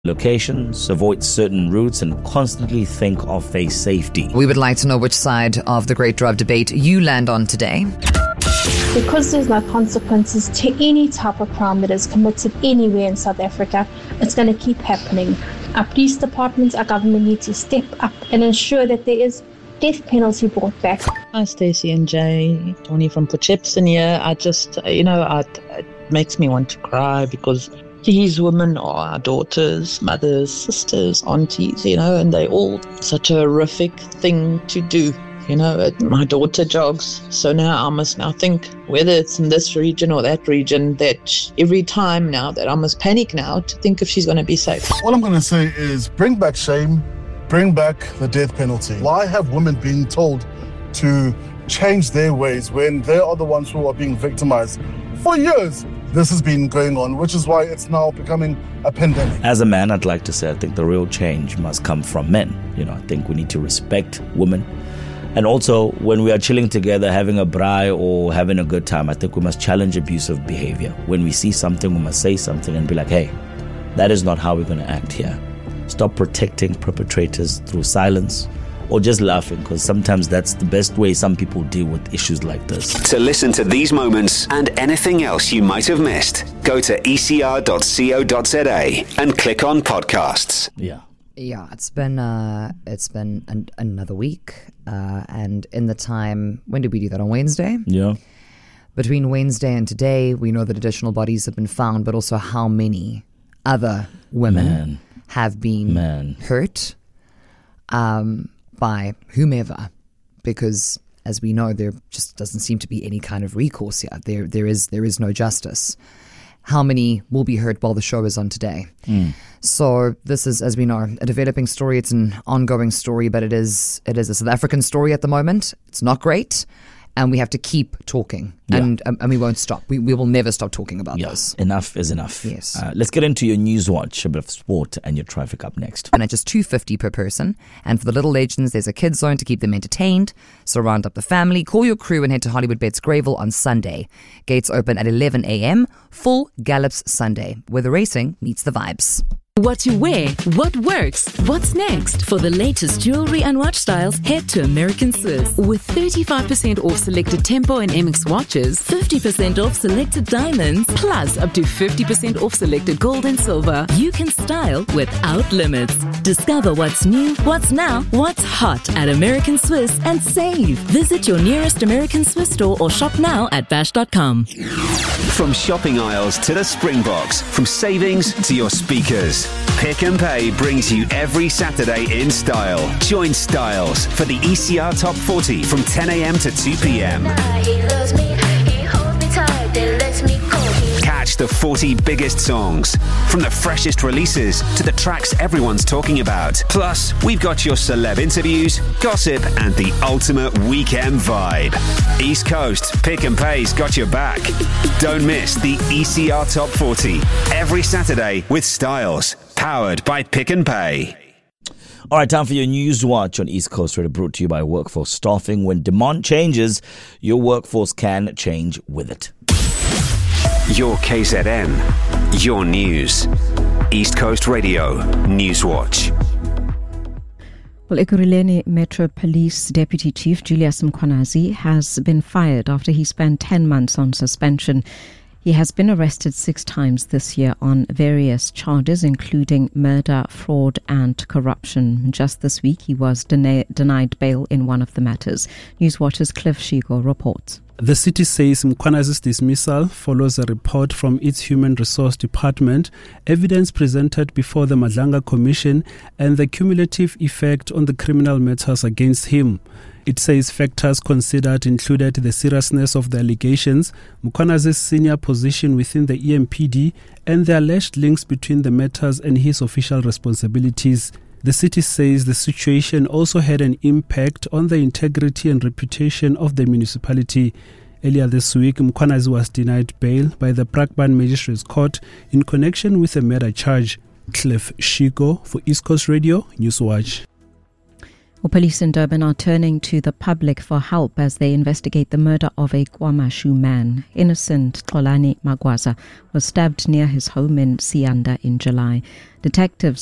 locations, avoid certain routes, and constantly think of face safety. We would like to know which side of the Great Drive debate you land on today. Because there's no consequences to any type of crime that is committed anywhere in South Africa, it's going to keep happening. Our police departments, our government need to step up and ensure that there is death penalty brought back. Hi, Stacey and Jay. Tony from Poughkeepsie here. It makes me want to cry because these women are our daughters, mothers, sisters, aunties, and they all such a horrific thing to do. My daughter jogs, so now I must think, whether it's in this region or that region, that every time now that I must panic now to think if she's going to be safe. All I'm going to say is bring back shame, bring back the death penalty. Why have women been told to change their ways when they are the ones who are being victimized? For years, this has been going on, which is why it's now becoming a pandemic. As a man, I'd like to say I think the real change must come from men. I think we need to respect women. And also, when we are chilling together, having a braai or having a good time, I think we must challenge abusive behavior. When we see something, we must say something and be like, hey, that is not how we're going to act here. Stop protecting perpetrators through silence or just laughing, because sometimes that's the best way some people deal with issues like this. To listen to these moments and anything else you might have missed, go to ecr.co.za and click on podcasts. Yeah, it's been another week, and in the time, when did we do that, on Wednesday? Yeah. Between Wednesday and today, we know that additional bodies have been found, but also how many other women have been hurt by whomever, because as we know, there just doesn't seem to be any kind of recourse here. There is no justice. How many will be hurt while the show is on today? So this is, as we know, a developing story. It's an ongoing story, but it is a South African story at the moment. It's not great, and we have to keep talking, and we won't stop. We will never stop talking about this. Enough is enough. Yes. Let's get into your news watch, a bit of sport, and your traffic up next. And at just $2.50 per person. And for the little legends, there's a kids zone to keep them entertained. So round up the family, call your crew, and head to Hollywood Bets Greyville on Sunday. Gates open at 11 a.m. Full Gallops Sunday, where the racing meets the vibes. What to wear, what works, what's next? For the latest jewelry and watch styles, head to American Swiss. With 35% off selected Tempo and MX watches, 50% off selected diamonds, plus up to 50% off selected gold and silver. You can style without limits. Discover what's new, what's now, what's hot at American Swiss and save. Visit your nearest American Swiss store or shop now at bash.com. From shopping aisles to the Springboks, from savings to your speakers, Pick and Pay brings you every Saturday in style. Join Styles for the ECR Top 40 from 10 a.m. to 2 p.m. Catch the 40 biggest songs, from the freshest releases to the tracks everyone's talking about. Plus, we've got your celeb interviews, gossip, and the ultimate weekend vibe. East Coast Pick and Pay's got your back. Don't miss the ECR Top 40 every Saturday with Styles, powered by Pick and Pay. All right, time for your news watch on East Coast Radio, brought to you by Workforce Staffing. When demand changes, your workforce can change with it. Your KZN, your news. East Coast Radio News Watch. Well, Ekurhuleni Metro Police Deputy Chief Julius Mkhwanazi has been fired after he spent 10 months on suspension. He has been arrested 6 times this year on various charges, including murder, fraud and corruption. Just this week, he was denied bail in one of the matters. Newswatch's Cliff Shigo reports. The city says Mkhwanazi's dismissal follows a report from its Human Resource Department, evidence presented before the Madlanga Commission, and the cumulative effect on the criminal matters against him. It says factors considered included the seriousness of the allegations, Mkhwanazi's senior position within the EMPD, and the alleged links between the matters and his official responsibilities. The city says the situation also had an impact on the integrity and reputation of the municipality. Earlier this week, Mkhwanazi was denied bail by the Brakpan Magistrates Court in connection with a murder charge. Cliff Shigo for East Coast Radio Newswatch. Well, police in Durban are turning to the public for help as they investigate the murder of a KwaMashu man. Innocent Xolani Magwaza was stabbed near his home in Sianda in July. Detectives